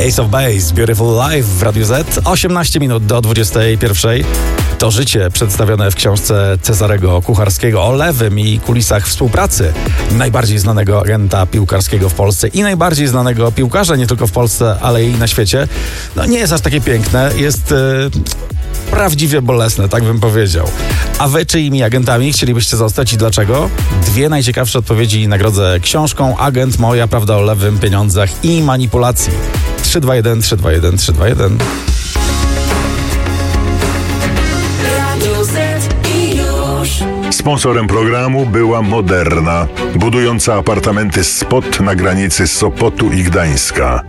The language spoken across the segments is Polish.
Ace of Base, Beautiful Life w Radiu Z. 18 minut do 21. To życie przedstawione w książce Cezarego Kucharskiego o lewym i kulisach współpracy najbardziej znanego agenta piłkarskiego w Polsce i najbardziej znanego piłkarza nie tylko w Polsce, ale i na świecie. No nie jest aż takie piękne, jest prawdziwie bolesne, tak bym powiedział. A wy czyimi agentami chcielibyście zostać i dlaczego? 2 najciekawsze odpowiedzi nagrodzę książką Agent, moja prawda o lewym, pieniądzach i manipulacji. 321 321 321. Sponsorem programu była Moderna, budująca apartamenty Spot na granicy Sopotu i Gdańska.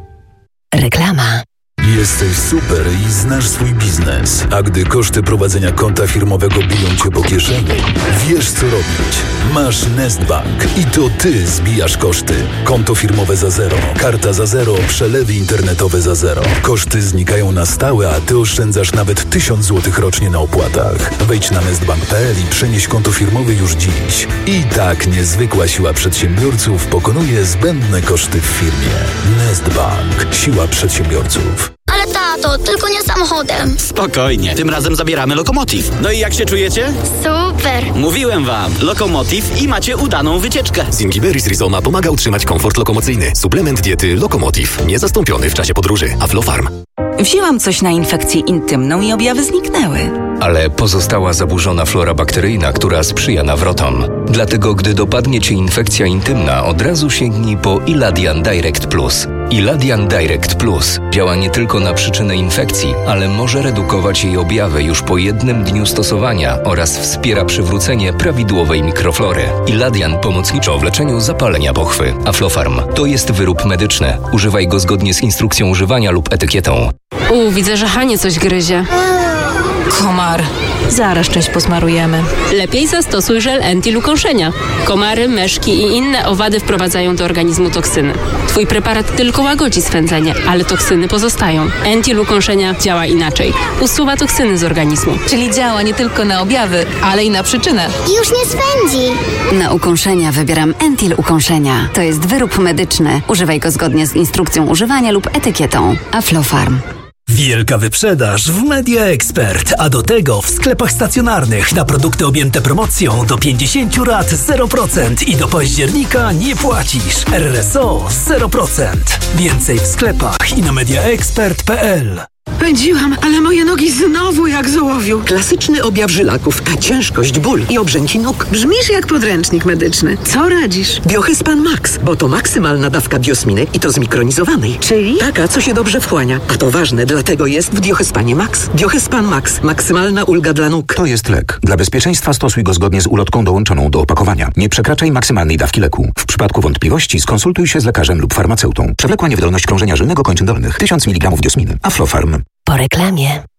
Reklama. Jesteś super i znasz swój biznes, a gdy koszty prowadzenia konta firmowego biją cię po kieszeni, wiesz co robić. Masz Nestbank i to ty zbijasz koszty. Konto firmowe za zero, karta za zero, przelewy internetowe za zero. Koszty znikają na stałe, a ty oszczędzasz nawet 1000 zł rocznie na opłatach. Wejdź na nestbank.pl i przenieś konto firmowe już dziś. I tak niezwykła siła przedsiębiorców pokonuje zbędne koszty w firmie. Nestbank. Siła przedsiębiorców. Ale tato, tylko nie samochodem. Spokojnie, tym razem zabieramy Lokomotiv. No i jak się czujecie? Super. Mówiłem wam, Lokomotiv i macie udaną wycieczkę. Zingiberis Rizoma pomaga utrzymać komfort lokomocyjny. Suplement diety Lokomotiv, niezastąpiony w czasie podróży. Aflofarm. Wzięłam coś na infekcję intymną i objawy zniknęły. Ale pozostała zaburzona flora bakteryjna, która sprzyja nawrotom. Dlatego, gdy dopadnie cię infekcja intymna, od razu sięgnij po Iladian Direct Plus. Iladian Direct Plus działa nie tylko na przyczynę infekcji, ale może redukować jej objawy już po 1 dniu stosowania oraz wspiera przywrócenie prawidłowej mikroflory. Iladian pomocniczo w leczeniu zapalenia pochwy. Aflofarm to jest wyrób medyczny. Używaj go zgodnie z instrukcją używania lub etykietą. Widzę, że Hanie coś gryzie. Komar. Zaraz część posmarujemy. Lepiej zastosuj żel Entil ukąszenia. Komary, meszki i inne owady wprowadzają do organizmu toksyny. Twój preparat tylko łagodzi swędzenie, ale toksyny pozostają. Entil ukąszenia działa inaczej. Usuwa toksyny z organizmu. Czyli działa nie tylko na objawy, ale i na przyczynę. Już nie swędzi. Na ukąszenia wybieram Entil ukąszenia. To jest wyrób medyczny. Używaj go zgodnie z instrukcją używania lub etykietą. Aflofarm. Wielka wyprzedaż w Media Expert, a do tego w sklepach stacjonarnych na produkty objęte promocją do 50 rat 0% i do października nie płacisz. RSO 0%. Więcej w sklepach i na mediaexpert.pl. Pędziłam, ale moje nogi znowu jak z ołowiu. Klasyczny objaw żylaków, a ciężkość, ból i obrzęki nóg. Brzmisz jak podręcznik medyczny. Co radzisz? Biohyspan Max, bo to maksymalna dawka biosminy i to zmikronizowanej. Czyli? Taka, co się dobrze wchłania. A to ważne, dlatego jest w Biohyspanie Max. Biohyspan Max. Maksymalna ulga dla nóg. To jest lek. Dla bezpieczeństwa stosuj go zgodnie z ulotką dołączoną do opakowania. Nie przekraczaj maksymalnej dawki leku. W przypadku wątpliwości skonsultuj się z lekarzem lub farmaceutą. Przewlekła niewydolność krążenia żylnego kończyn dolnych. 1000 mg biosminy. Aflofarm. Po reklamie.